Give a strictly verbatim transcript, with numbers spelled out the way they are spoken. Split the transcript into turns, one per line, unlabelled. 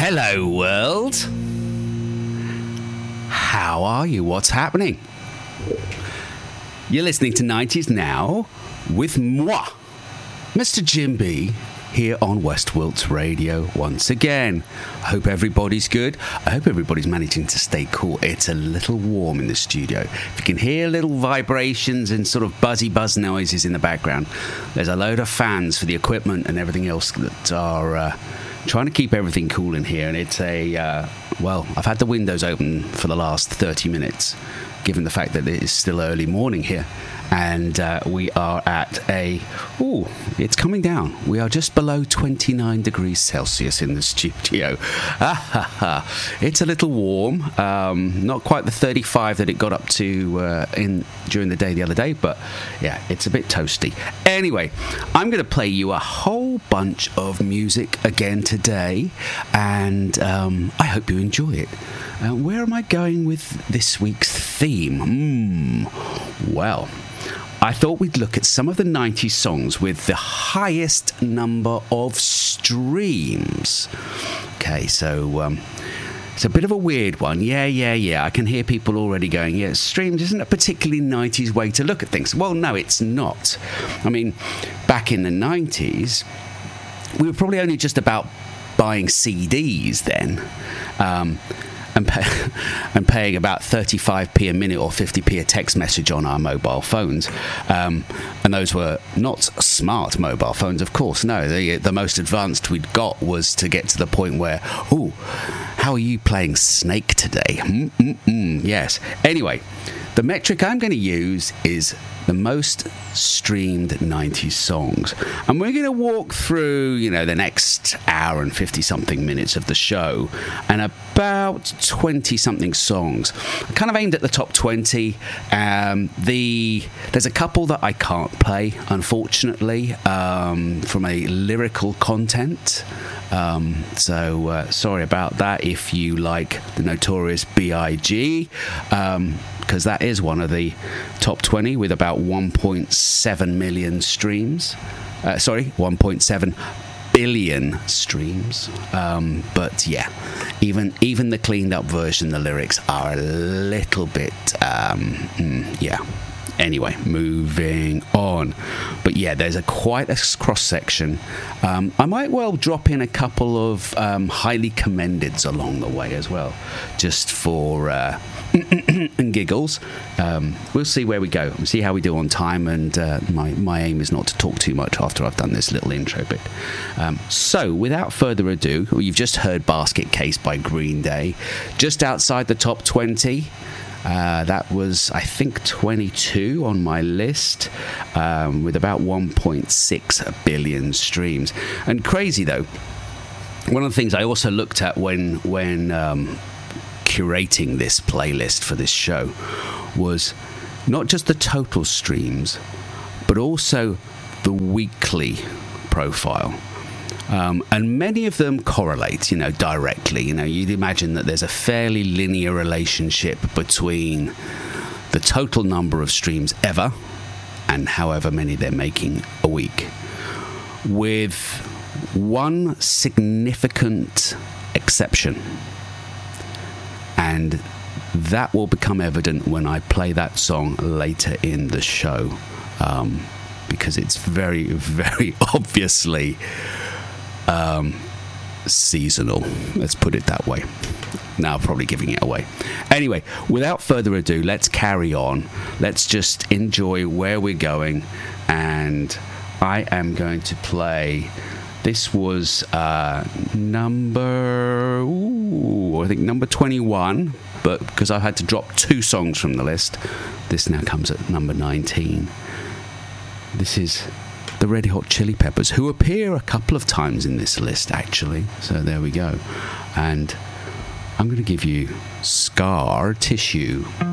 Hello, world. How are you? What's happening? You're listening to nineties Now with moi, Mister Jim B, here on West Wilts Radio once again. I hope everybody's good. I hope everybody's managing to stay cool. It's a little warm in the studio. If you can hear little vibrations and sort of buzzy buzz noises in the background, there's a load of fans for the equipment and everything else that are uh, trying to keep everything cool in here. And it's a, uh, well, I've had the windows open for the last thirty minutes, given the fact that it is still early morning here. And uh, we are at a, ooh, it's coming down. We are just below twenty-nine degrees Celsius in the studio. It's a little warm. Um, not quite the thirty-five that it got up to uh, in during the day the other day, but yeah, it's a bit toasty. Anyway, I'm going to play you a whole bunch of music again today, and um, I hope you enjoy it. Uh, where am I going with this week's theme? Hmm, well, I thought we'd look at some of the nineties songs with the highest number of streams. Okay, so um, it's a bit of a weird one. Yeah, yeah, yeah. I can hear people already going, yeah, streams isn't a particularly nineties way to look at things. Well, no, it's not. I mean, back in the nineties, we were probably only just about buying C Ds then. Um And, pay, and paying about thirty-five p a minute or fifty p a text message on our mobile phones. Um, and those were not smart mobile phones, of course. No, the, the most advanced we'd got was to get to the point where, ooh, how are you playing Snake today? Mm-mm-mm, yes. Anyway, the metric I'm going to use is the most streamed nineties songs. And we're going to walk through, you know, the next hour and fifty-something minutes of the show and about twenty-something songs. I kind of aimed at the top twenty. Um, the There's a couple that I can't play, unfortunately, um, from a lyrical content. Um, so uh, sorry about that if you like the Notorious B I G, um, because that is one of the top twenty with about one point seven million streams. Uh, sorry, one point seven billion streams. Um, but yeah, even even the cleaned up version, the lyrics are a little bit, um, mm, yeah. Anyway, moving on. But yeah, there's a quite a cross-section. Um, I might well drop in a couple of um, highly commendeds along the way as well, just for uh, and giggles. Um, we'll see where we go. We'll see how we do on time, and uh, my, my aim is not to talk too much after I've done this little intro bit. Um, so, without further ado, well, you've just heard Basket Case by Green Day, just outside the top twenty. Uh, that was, I think, twenty-two on my list, um, with about one point six billion streams. And crazy, though, one of the things I also looked at when, when um, curating this playlist for this show was not just the total streams, but also the weekly profile. Um, and many of them correlate, you know, directly. You know, you'd imagine that there's a fairly linear relationship between the total number of streams ever and however many they're making a week, with one significant exception. And that will become evident when I play that song later in the show, um, because it's very, very obviously Um, seasonal, let's put it that way. Now I'm probably giving it away. Anyway, without further ado, let's carry on. Let's just enjoy where we're going. And I am going to play, this was uh, number, ooh, I think number twenty-one, but because I had to drop two songs from the list, this now comes at number nineteen. This is the Red Hot Chili Peppers, who appear a couple of times in this list, actually. So there we go. And I'm going to give you Scar Tissue.